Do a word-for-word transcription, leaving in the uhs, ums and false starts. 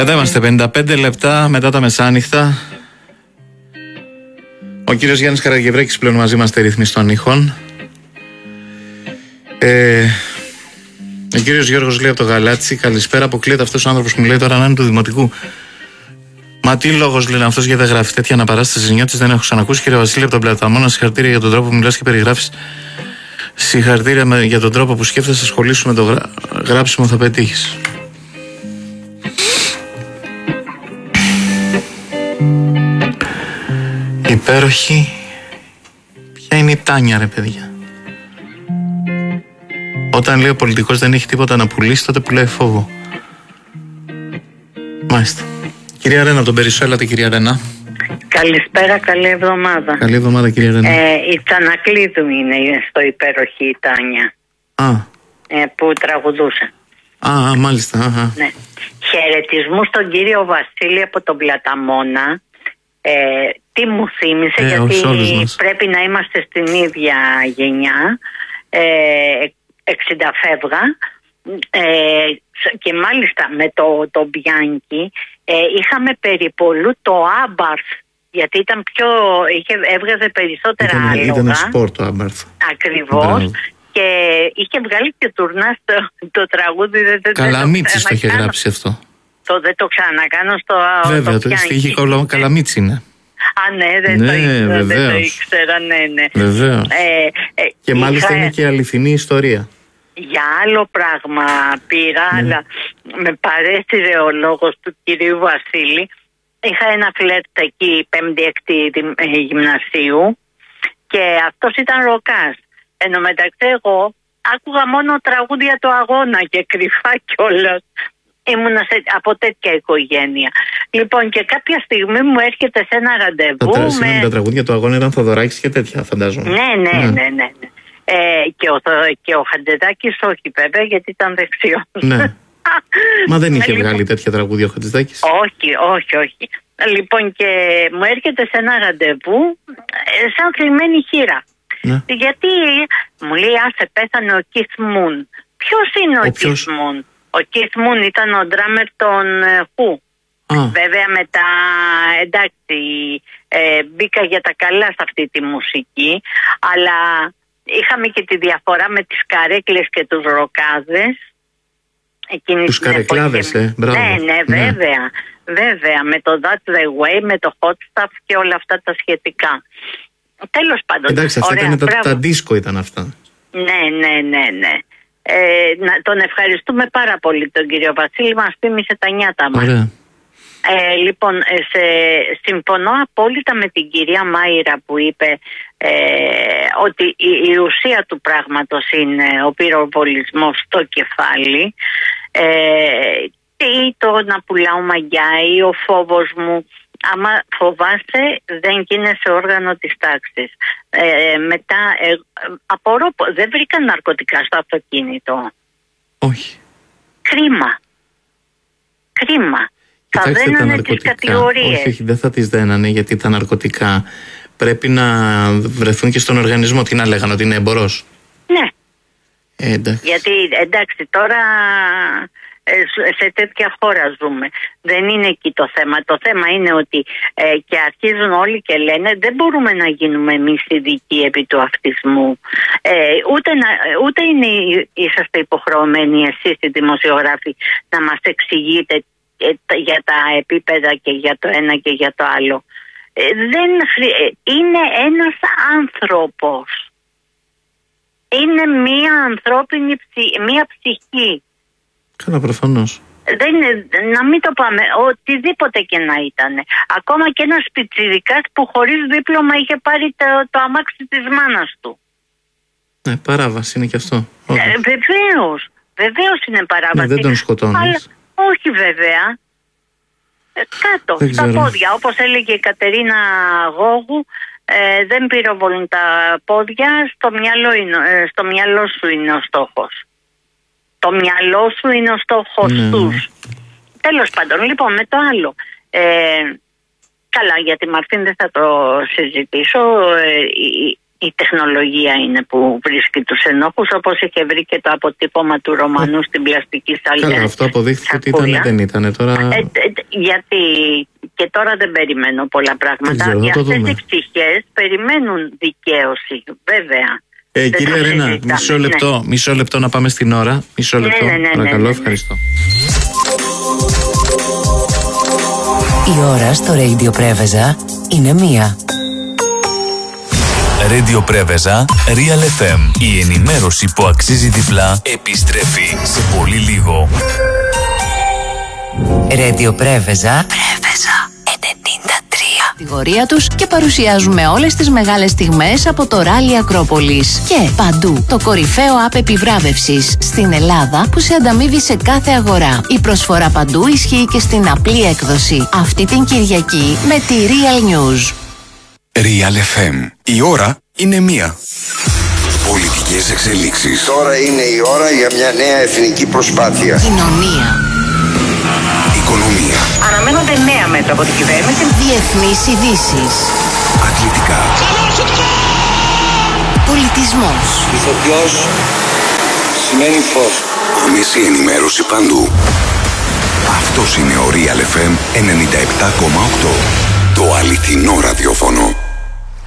Εδώ είμαστε, πενήντα πέντε λεπτά μετά τα μεσάνυχτα. Ο κύριος Γιάννης Καραγευρέκης πλέον μαζί μας στη ρύθμιση των ήχων. Ε, ο κύριος Γιώργος λέει από το Γαλάτσι, καλησπέρα. Αποκλείεται αυτός ο άνθρωπος που μου λέει τώρα να είναι του Δημοτικού. Μα τι λόγος λένε αυτός γιατί δεν γράφει τέτοια αναπαράσταση νιώτης, δεν έχω ξανακούσει. Κύριε Βασίλη από τον Πλαταμόνα, συγχαρητήρια για τον τρόπο που μιλάς και περιγράφεις. Συγχαρητήρια με, για τον τρόπο που σκέφτεσαι, ασχολήσου με το γρα, γράψιμο, θα πετύχεις. Υπέροχη. Ποια είναι η Τάνια, ρε παιδιά? Όταν λέει ο πολιτικός δεν έχει τίποτα να πουλήσει, τότε πουλάει φόβο. Μάλιστα. Κυρία Ρένα από τον Περισσό, έλατε κυρία Ρένα. Καλησπέρα, καλή εβδομάδα. Καλή εβδομάδα κυρία Ρένα. Ε, η Τσανακλείδου είναι στο υπέροχη η Τάνια. Α. Ε, που τραγουδούσε. Α, α μάλιστα. Α, α. Ναι. Χαιρετισμού στον κύριο Βασίλη από τον Πλαταμόνα. Ε, τι μου θύμισε, ε, γιατί πρέπει να είμαστε στην ίδια γενιά. Ε, εξήντα φεύγα. Ε, και μάλιστα με το, το Μπιάνκι ε, είχαμε περιπολού το Άμπαρθ, γιατί ήταν πιο, είχε, έβγαζε περισσότερα ήταν, άλογα. Ήταν σπορ το Άμπαρθ. Ακριβώς. Μπράβο. Και είχε βγάλει και τουρνά το, το τραγούδι. Καλαμίτσης το είχε γράψει αυτό. Το δεν το ξανακάνω στο Βέβαια, το, το είχε Καλαμίτσι είναι. Α, ναι, δεν, ναι, το, ήξερα, δεν το ήξερα, ναι, ναι. Βεβαίως. Ε, ε, και είχα... μάλιστα είναι και αληθινή ιστορία. Για άλλο πράγμα πήρα, ναι. Αλλά με παρέστηρε ο λόγος του κυρίου Βασίλη. Είχα ένα φλερτ εκεί, πέμπτη-έκτη γυμνασίου, και αυτός ήταν ροκάς. Εν τω μεταξύ εγώ άκουγα μόνο τραγούδια του αγώνα και κρυφά κιόλας. Ήμουνα σε, από τέτοια οικογένεια. Λοιπόν, και κάποια στιγμή μου έρχεται σε ένα ραντεβού. Τα, με... τα τραγούδια του αγώνα ήταν Θοδωράκης και τέτοια, φαντάζομαι. Ναι, ναι, ναι, ναι, ναι. Ε, και, ο, και ο Χατζηδάκης όχι βέβαια, γιατί ήταν δεξιός. Ναι. Μα δεν είχε βγάλει τέτοια τραγούδια ο Χατζηδάκης? Όχι, όχι, όχι. Λοιπόν, και μου έρχεται σε ένα ραντεβού σαν θλιμμένη χείρα. Ναι. Γιατί μου λέει, άσε, πέθανε ο Keith Moon. Ποιος είναι ο, ο Keith Moon? Ο Keith Moon ήταν ο ντράμερ των Who. Βέβαια μετά, εντάξει, ε, μπήκα για τα καλά σε αυτή τη μουσική, αλλά είχαμε και τη διαφορά με τις καρέκλες και τους ροκάδες. Εκείνη τους καρεκλάδες, ε, μπράβο. Ναι, ναι, βέβαια, ναι. Βέβαια, με το That's the Way, με το Hot Stuff και όλα αυτά τα σχετικά. Τέλος πάντων. Εντάξει, αυτά ήταν τα, τα δίσκο ήταν αυτά. Ναι, ναι, ναι, ναι. Ε, να, τον ευχαριστούμε πάρα πολύ τον κύριο Βασίλη, μας θύμισε τα νιάτα μας. Ωραία. Ε, λοιπόν, σε, συμφωνώ απόλυτα με την κυρία Μάιρα που είπε ε, ότι η, η ουσία του πράγματος είναι ο πυροβολισμός στο κεφάλι, ε, ή το να πουλάω μαγιά ή ο φόβος μου. Άμα φοβάσαι δεν γίνεσαι όργανο της τάξης. Ε, μετά ε, απορώ, δεν βρήκαν ναρκωτικά στο αυτοκίνητο? Όχι. Κρίμα. Κρίμα. Θα δένανε τις κατηγορίες. Όχι, όχι, δεν θα τις δένανε, γιατί τα ναρκωτικά πρέπει να βρεθούν και στον οργανισμό. Τι να λέγανε, ότι είναι εμπορός? Ναι. Ε, εντάξει. Γιατί εντάξει τώρα σε τέτοια χώρα ζούμε. Δεν είναι εκεί το θέμα. Το θέμα είναι ότι ε, και αρχίζουν όλοι και λένε δεν μπορούμε να γίνουμε εμείς ειδικοί επί του αυτισμού. Ε, ούτε, να, ούτε είναι, είσαστε υποχρεωμένοι εσείς οι δημοσιογράφοι να μας εξηγείτε για τα επίπεδα και για το ένα και για το άλλο. Ε, δεν, είναι ένας άνθρωπος. Είναι μία ανθρώπινη ψυχή, μία ψυχή. Καλά, προφανώς. Δεν, να μην το πάμε, οτιδήποτε και να ήταν. Ακόμα και ένας πιτσιρικάς που χωρίς δίπλωμα είχε πάρει το, το αμάξι της μάνας του. Ναι, παράβαση είναι και αυτό. Ε, βεβαίως, βεβαίως είναι παράβαση. Ναι, δεν τον σκοτώνεις. Αλλά όχι βέβαια. Ε, κάτω, δεν στα ξέρω. Πόδια. Όπως έλεγε η Κατερίνα Γόγου, ε, δεν πυροβολούν τα πόδια, στο μυαλό, είναι, ε, στο μυαλό σου είναι ο στόχος. Το μυαλό σου είναι ο στόχος ναι. τους. Τέλος πάντων, λοιπόν, με το άλλο. Ε, καλά, για τη Μαρτίν δεν θα το συζητήσω. Ε, η, η τεχνολογία είναι που βρίσκει τους ενόχους, όπως είχε βρει και το αποτύπωμα του Ρωμανού στην πλαστική σαλιά. Καλά, αυτό αποδείχθηκε ότι ήταν, δεν ήταν τώρα. Ε, ε, γιατί και τώρα δεν περιμένω πολλά πράγματα. Ξέρω, για αυτές δούμε. τις ψυχές περιμένουν δικαίωση, βέβαια. Ε, κυρία Ρένα, μισό λεπτό, ναι. μισό λεπτό να πάμε στην ώρα. Μισό λεπτό, ναι, ναι, ναι, παρακαλώ, ναι, ναι. ευχαριστώ. Η ώρα στο Radio Πρέβεζα είναι μία. Radio Πρέβεζα, Real εφ εμ. Η ενημέρωση που αξίζει διπλά επιστρέφει σε πολύ λίγο. Radio Πρέβεζα. Πρέβεζα ενενήντα τρία. Κατηγορία τους και παρουσιάζουμε όλες τις μεγάλες στιγμές από το Ράλι Ακρόπολης. Και παντού το κορυφαίο app επιβράβευσης στην Ελλάδα που σε ανταμείβει σε κάθε αγορά. Η προσφορά παντού ισχύει και στην απλή έκδοση. Αυτή την Κυριακή με τη Real News. Real εφ εμ. Η ώρα είναι μία. Πολιτικές εξελίξεις. Τώρα είναι η ώρα για μια νέα εθνική προσπάθεια. Κοινωνία. Οικονομία. Αναμένονται νέα μέτρα από την κυβέρνηση. Διεθνείς ειδήσεις. Αθλητικά. Πολιτισμός. Ηθοποιός σημαίνει φως. Άμεση ενημέρωση παντού. Αυτός είναι ο Real εφ εμ ενενήντα επτά κόμμα οκτώ. Το αληθινό ραδιόφωνο.